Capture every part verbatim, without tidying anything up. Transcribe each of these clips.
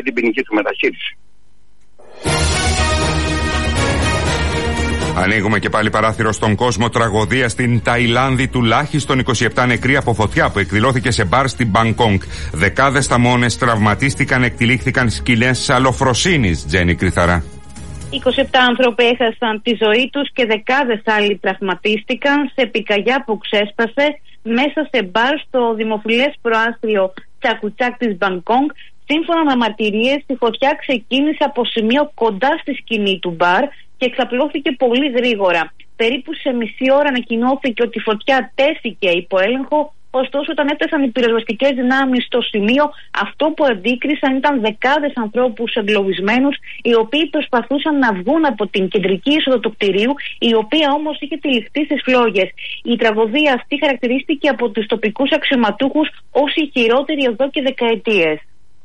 την ποινική του μεταχείριση. Ανοίγουμε και πάλι παράθυρο στον κόσμο. Τραγωδία στην Ταϊλάνδη. Τουλάχιστον είκοσι επτά νεκροί από φωτιά που εκδηλώθηκε σε μπαρ στην Μπανκόκ. Δεκάδες θαμώνες τραυματίστηκαν, εκτυλίχθηκαν σκηνές αλλοφροσύνης. Τζένι Κρυθαρά. είκοσι επτά άνθρωποι έχασαν τη ζωή τους και δεκάδες άλλοι τραυματίστηκαν σε πυρκαγιά που ξέσπασε μέσα σε μπαρ στο δημοφιλές προάστριο Τσακουτσάκ της Μπανκόκ. Σύμφωνα με μαρτυρίες, η φωτιά ξεκίνησε από σημείο κοντά στη σκηνή του μπαρ και εξαπλώθηκε πολύ γρήγορα. Περίπου σε μισή ώρα ανακοινώθηκε ότι η φωτιά τέθηκε υπό έλεγχο, ωστόσο όταν έφτασαν οι πυροσβεστικές δυνάμεις στο σημείο, αυτό που αντίκρισαν ήταν δεκάδες ανθρώπους εγκλωβισμένους, οι οποίοι προσπαθούσαν να βγουν από την κεντρική είσοδο του κτηρίου, η οποία όμως είχε τυλιχτεί στις φλόγες. Η τραγωδία αυτή χαρακτηρίστηκε από τους τοπικούς αξιωματούχους ως η χειρότερη εδώ και δεκαετίες.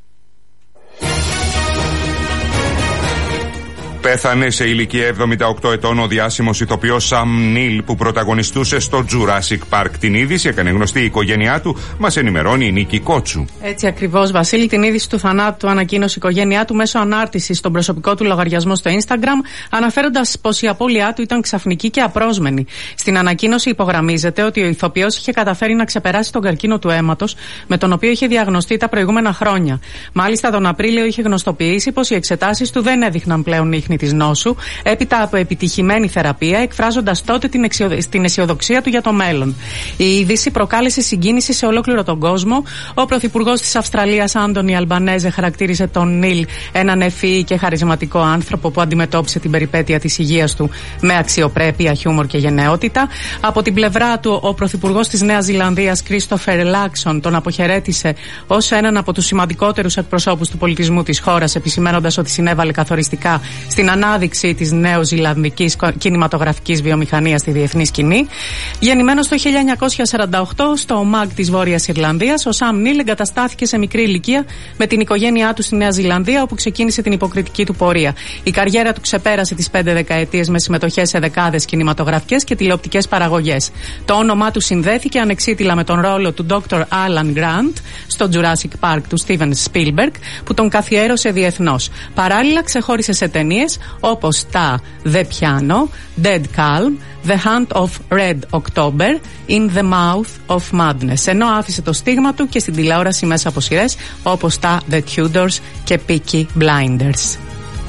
Πέθανε σε ηλικία εβδομήντα οκτώ ετών ο διάσημος ηθοποιός Σαμ Νίλ που πρωταγωνιστούσε στο Jurassic Park. Την είδηση έκανε γνωστή η οικογένειά του, μας ενημερώνει η Νίκη Κότσου. Έτσι ακριβώς, Βασίλη, την είδηση του θανάτου ανακοίνωσε η οικογένειά του μέσω ανάρτησης στον προσωπικό του λογαριασμό στο Instagram, αναφέροντας πως η απώλειά του ήταν ξαφνική και απρόσμενη. Στην ανακοίνωση υπογραμμίζεται ότι ο ηθοποιός είχε καταφέρει να ξεπεράσει τον καρκίνο του αίματος, με τον οποίο είχε διαγνωστεί τα προηγούμενα χρόνια. Μάλιστα, τον Απρίλιο είχε γνωστοποιήσει πως οι εξετάσεις του δεν έδειχναν πλέον ίχνη της νόσου, έπειτα από επιτυχημένη θεραπεία, εκφράζοντας τότε την, εξιο... την αισιοδοξία του για το μέλλον. Η είδηση προκάλεσε συγκίνηση σε ολόκληρο τον κόσμο. Ο πρωθυπουργός της Αυστραλίας, Άντονι Αλμπανέζε, χαρακτήρισε τον Νίλ έναν ευφυή και χαρισματικό άνθρωπο που αντιμετώπισε την περιπέτεια της υγείας του με αξιοπρέπεια, χιούμορ και γενναιότητα. Από την πλευρά του, ο πρωθυπουργός της Νέας Ζηλανδίας, Κρίστοφερ Λάξον, τον αποχαιρέτησε ως έναν από τους σημαντικότερους εκπροσώπους του πολιτισμού της χώρας, επισημένοντας ότι συνέβαλε καθοριστικά στην ανάδειξη της νεοζηλανδικής κινηματογραφικής βιομηχανίας στη διεθνή σκηνή. Γεννημένος το χίλια εννιακόσια σαράντα οκτώ στο Ομάγ της Βόρειας Ιρλανδίας, ο Σαμ Νίλ εγκαταστάθηκε σε μικρή ηλικία με την οικογένειά του στη Νέα Ζηλανδία, όπου ξεκίνησε την υποκριτική του πορεία. Η καριέρα του ξεπέρασε τις πέντε δεκαετίες με συμμετοχές σε δεκάδες κινηματογραφικές και τηλεοπτικές παραγωγές. Το όνομά του συνδέθηκε ανεξίτηλα με τον ρόλο του ντόκτορ Alan Grant στο Jurassic Park του Steven Spielberg, που τον καθιέρωσε διεθνώς. Παράλληλα, ξεχώρισε σε ταινίες όπως τα The Piano, Dead Calm, The Hunt of Red October, In the Mouth of Madness, ενώ άφησε το στίγμα του και στην τηλεόραση μέσα από σειρές όπως τα The Tudors και Peaky Blinders.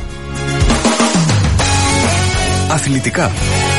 Αθλητικά.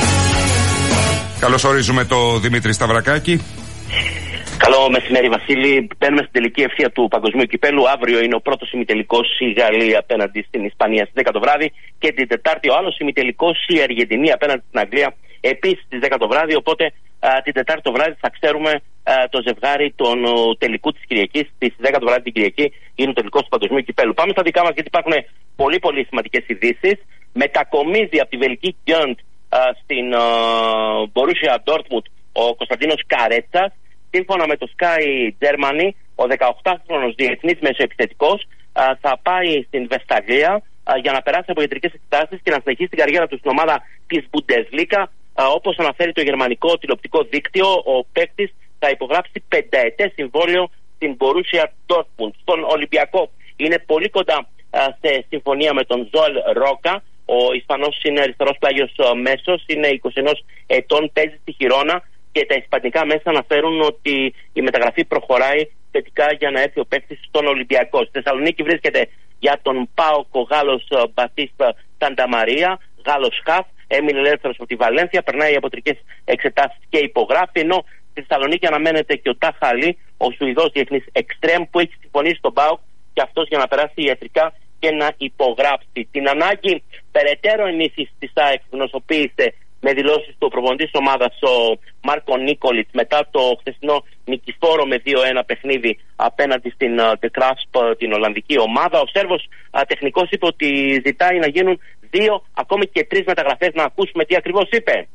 Καλώς ορίζουμε το Δημήτρη Σταυρακάκη. Καλό μεσημέρι, Βασίλη. Μπαίνουμε στην τελική ευθεία του Παγκοσμίου Κυπέλου. Αύριο είναι ο πρώτος ημιτελικός, η Γαλλία απέναντι στην Ισπανία στις δέκα το βράδυ. Και την Τετάρτη ο άλλος ημιτελικός, η Αργεντινή απέναντι στην Αγγλία, επίσης στις δέκα το βράδυ. Οπότε α, την Τετάρτη το βράδυ θα ξέρουμε α, το ζευγάρι των ο, τελικού της Κυριακής. Στις δέκα το βράδυ την Κυριακή είναι ο τελικός του Παγκοσμίου Κυπέλου. Πάμε στα δικά μας, γιατί υπάρχουν πολύ πολύ σημαντικές ειδήσεις. Μετακομίζει από τη Βελική Γκιόντ στην Μπορούσια Ντόρτμουντ ο Κωνσταντίνος Καρέτσας. Σύμφωνα με το Sky Germany, ο δεκαοκτάχρονος διεθνής μεσοεπιθετικός α, θα πάει στην Βεσταγλία α, για να περάσει από ιατρικές εξετάσεις και να συνεχίσει την καριέρα του στην ομάδα της Bundesliga. Α, όπως αναφέρει το γερμανικό τηλεοπτικό δίκτυο, ο παίκτης θα υπογράψει πενταετές συμβόλαιο στην Borussia Dortmund. Στον Ολυμπιακό είναι πολύ κοντά α, σε συμφωνία με τον Ζωέλ Ρόκα. Ο Ισπανός είναι αριστερός πλάγιος μέσος, είναι είκοσι ένα ετών, παίζει στη Χιρόνα. Και τα ισπανικά μέσα αναφέρουν ότι η μεταγραφή προχωράει θετικά για να έρθει ο παίκτης στον Ολυμπιακό. Στη Θεσσαλονίκη βρίσκεται για τον ΠΑΟΚ ο Γάλλος Μπατίστα Σανταμαρία, Γάλλος χαφ, έμεινε ελεύθερος από τη Βαλένθια, περνάει από ιατρικές εξετάσεις και υπογράφει. Ενώ στη Θεσσαλονίκη αναμένεται και ο Τάχαλη, ο Σουηδός διεθνής εξτρέμ, που έχει συμφωνήσει στον ΠΑΟΚ και αυτός για να περάσει ιατρικά και να υπογράψει. Την ανάγκη περαιτέρω ενίσχυσης της ΑΕΚ γνωστοποίησε με δηλώσεις του προπονητή της ομάδας, ο Μάρκο Νίκολιτς, μετά το χθεσινό νικηφόρο με δύο ένα παιχνίδι απέναντι στην De Krasp, την Ολλανδική ομάδα. Ο Σέρβος α, τεχνικός είπε ότι ζητάει να γίνουν δύο, ακόμη και τρεις μεταγραφές. Να ακούσουμε τι ακριβώς είπε.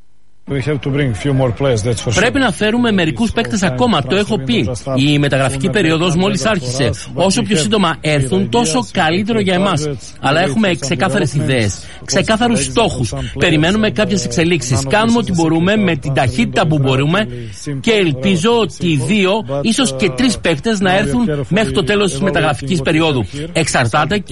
Πρέπει να φέρουμε μερικούς παίκτες ακόμα, το έχω πει. Η μεταγραφική περίοδος μόλις άρχισε. Όσο πιο σύντομα έρθουν, τόσο καλύτερο για εμάς. Αλλά έχουμε ξεκάθαρες ιδέες, ξεκάθαρους στόχους. Περιμένουμε κάποιες εξελίξεις. Κάνουμε ό,τι μπορούμε με την ταχύτητα που μπορούμε και ελπίζω ότι δύο, ίσως και τρεις παίκτες να έρθουν μέχρι το τέλος της μεταγραφικής περίοδου. Εξαρτάται